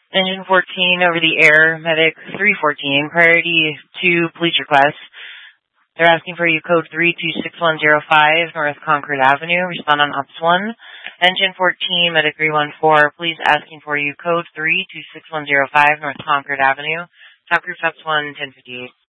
Engine 14 over the air, medic 314, priority 2 police request. They're asking for you code 326105 North Concord Avenue. Respond on Ops 1. Engine 14, medic 314, please asking for you code 326105 North Concord Avenue. Top group Ops 1, 1058.